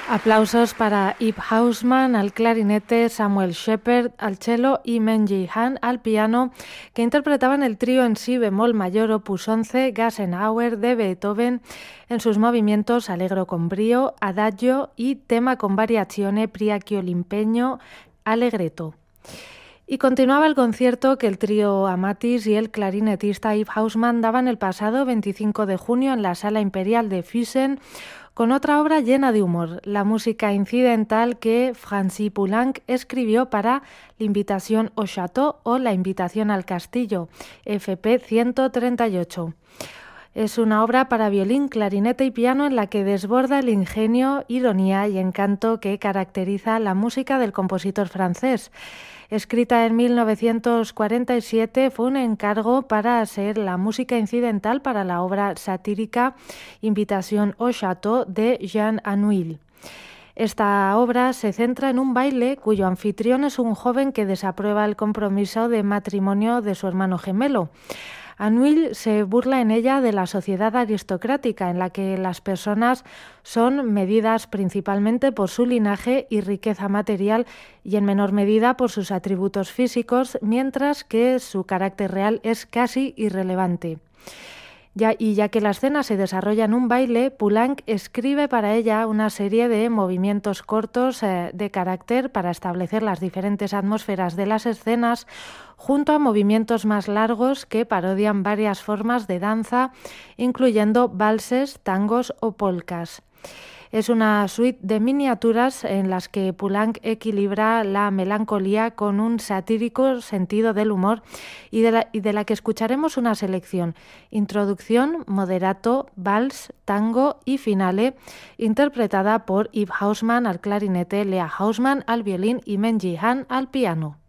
Aplausos para Yves Haussmann al clarinete, Samuel Shepard al cello y Menji Han al piano, que interpretaban el trío en si bemol mayor opus 11 Gassenhauer de Beethoven en sus movimientos Allegro con brío, Adagio y tema con variazione Priacchio l'impegno, Allegretto. Y continuaba el concierto que el trío Amatis y el clarinetista Yves Haussmann daban el pasado 25 de junio en la Sala Imperial de Füssen, con otra obra llena de humor, la música incidental que Francis Poulenc escribió para L'Invitation au Château o La Invitación al Castillo, FP 138. Es una obra para violín, clarinete y piano en la que desborda el ingenio, ironía y encanto que caracteriza la música del compositor francés. Escrita en 1947, fue un encargo para ser la música incidental para la obra satírica Invitation au Château de Jean Anouilh. Esta obra se centra en un baile cuyo anfitrión es un joven que desaprueba el compromiso de matrimonio de su hermano gemelo. Anouilh se burla en ella de la sociedad aristocrática, en la que las personas son medidas principalmente por su linaje y riqueza material y en menor medida por sus atributos físicos, mientras que su carácter real es casi irrelevante. Ya que la escena se desarrolla en un baile, Poulenc escribe para ella una serie de movimientos cortos de carácter para establecer las diferentes atmósferas de las escenas, junto a movimientos más largos que parodian varias formas de danza, incluyendo valses, tangos o polcas. Es una suite de miniaturas en las que Poulenc equilibra la melancolía con un satírico sentido del humor y de la que escucharemos una selección: introducción, moderato, vals, tango y finale, interpretada por Yves Haussmann al clarinete, Lea Haussmann al violín y Menji Han al piano.